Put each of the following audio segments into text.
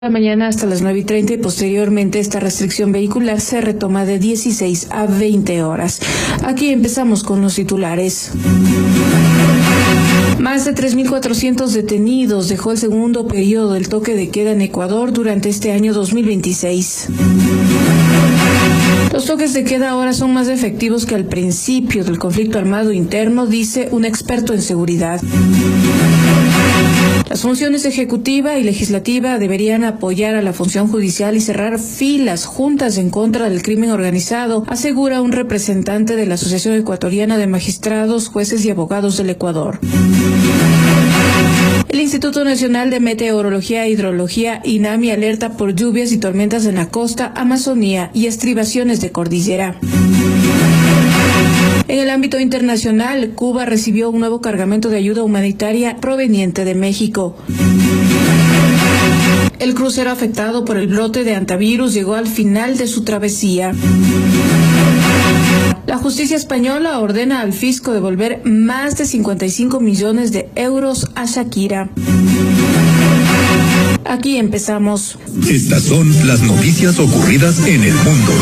La mañana hasta las 9:30 y posteriormente esta restricción vehicular se retoma de 16 a 20 horas. Aquí empezamos con los titulares. Más de 3.400 detenidos dejó el segundo periodo del toque de queda en Ecuador durante este año 2026. Los toques de queda ahora son más efectivos que al principio del conflicto armado interno, dice un experto en seguridad. Las funciones ejecutiva y legislativa deberían apoyar a la función judicial y cerrar filas juntas en contra del crimen organizado, asegura un representante de la Asociación Ecuatoriana de Magistrados, Jueces y Abogados del Ecuador. El Instituto Nacional de Meteorología e Hidrología, INAMI, alerta por lluvias y tormentas en la costa, Amazonía y estribaciones de cordillera. En el ámbito internacional, Cuba recibió un nuevo cargamento de ayuda humanitaria proveniente de México. El crucero afectado por el brote de hantavirus llegó al final de su travesía. La justicia española ordena al fisco devolver más de 55 millones de euros a Shakira. Aquí empezamos. Estas son las noticias ocurridas en el mundo.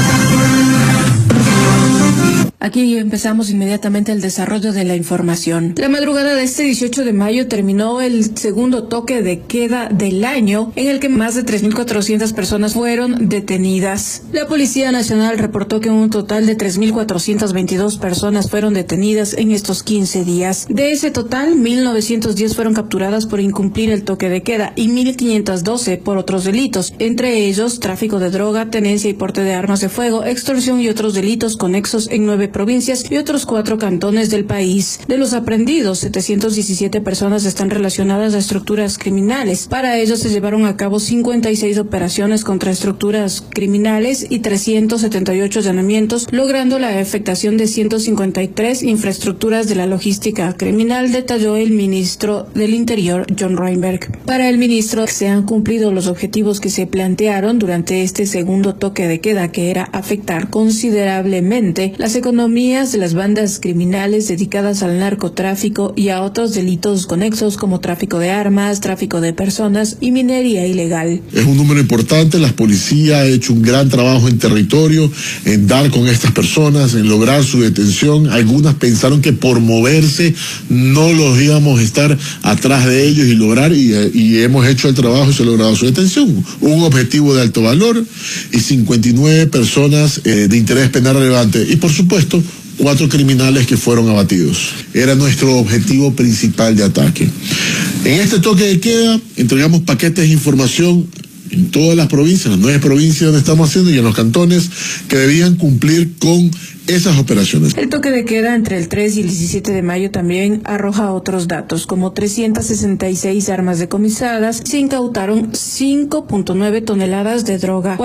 Aquí empezamos inmediatamente el desarrollo de la información. La madrugada de este 18 de mayo terminó el segundo toque de queda del año, en el que más de 3.400 personas fueron detenidas. La Policía Nacional reportó que un total de 3.422 personas fueron detenidas en estos 15 días. De ese total, 1.910 fueron capturadas por incumplir el toque de queda y 1.512 por otros delitos, entre ellos tráfico de droga, tenencia y porte de armas de fuego, extorsión y otros delitos conexos en 9 provincias y otros 4 cantones del país. De los aprendidos, 717 personas están relacionadas a estructuras criminales. Para ello se llevaron a cabo 56 operaciones contra estructuras criminales y 378 allanamientos, logrando la afectación de 153 infraestructuras de la logística criminal, detalló el ministro del Interior, John Reinberg. Para el ministro, se han cumplido los objetivos que se plantearon durante este segundo toque de queda, que era afectar considerablemente las economías de las bandas criminales dedicadas al narcotráfico y a otros delitos conexos como tráfico de armas, tráfico de personas y minería ilegal. Es un número importante, la policía ha hecho un gran trabajo en territorio, en dar con estas personas, en lograr su detención. Algunas pensaron que por moverse no los íbamos a estar atrás de ellos y lograr, y hemos hecho el trabajo y se ha logrado su detención. Un objetivo de alto valor y 59 personas de interés penal relevante. Y por supuesto, 4 criminales que fueron abatidos. Era nuestro objetivo principal de ataque. En este toque de queda entregamos paquetes de información en todas las provincias, las 9 provincias donde estamos haciendo y en los cantones que debían cumplir con esas operaciones. El toque de queda entre el 3 y el 17 de mayo también arroja otros datos, como 366 armas decomisadas, se incautaron 5.9 toneladas de droga,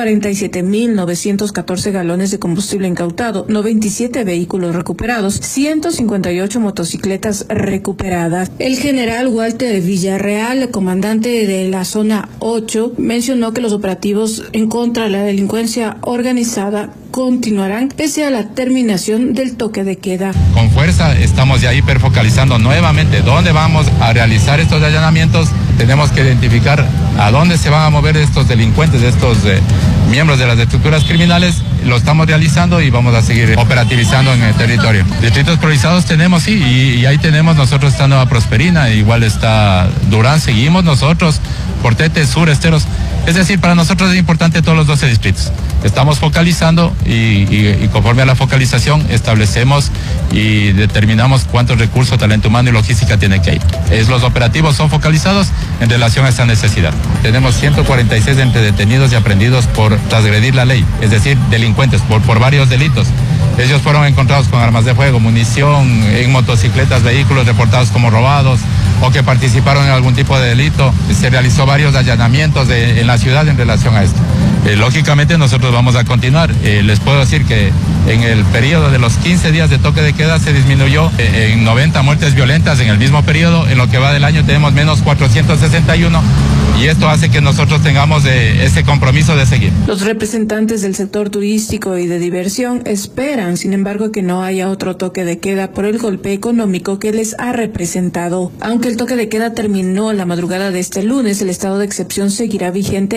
47.914 galones de combustible incautado, 97 vehículos recuperados, 158 motocicletas recuperadas. El general Walter Villarreal, comandante de la zona 8, mencionó que los operativos en contra de la delincuencia organizada continuarán pese a la terminación del toque de queda. Con fuerza estamos ya hiperfocalizando nuevamente dónde vamos a realizar estos allanamientos. Tenemos que identificar a dónde se van a mover estos delincuentes, estos miembros de las estructuras criminales. Lo estamos realizando y vamos a seguir operativizando en el territorio. Distritos priorizados tenemos, sí, y ahí tenemos nosotros esta Nueva Prosperina, igual está Durán, seguimos nosotros, Portete, Sur, Esteros. Es decir, para nosotros es importante todos los 12 distritos. Estamos focalizando y conforme a la focalización establecemos y determinamos cuántos recursos, talento humano y logística tiene que ir. Los operativos son focalizados en relación a esa necesidad. Tenemos 146 entre detenidos y aprehendidos por transgredir la ley, es decir, delincuentes por varios delitos. Ellos fueron encontrados con armas de fuego, munición, en motocicletas, vehículos reportados como robados o que participaron en algún tipo de delito. Se realizó varios allanamientos en la ciudad en relación a esto. Lógicamente nosotros vamos a continuar. Les puedo decir que En el periodo de los 15 días de toque de queda se disminuyó en 90 muertes violentas en el mismo periodo. En lo que va del año tenemos menos 461 y esto hace que nosotros tengamos ese compromiso de seguir. Los representantes del sector turístico y de diversión esperan, sin embargo, que no haya otro toque de queda por el golpe económico que les ha representado. Aunque el toque de queda terminó la madrugada de este lunes, el estado de excepción seguirá vigente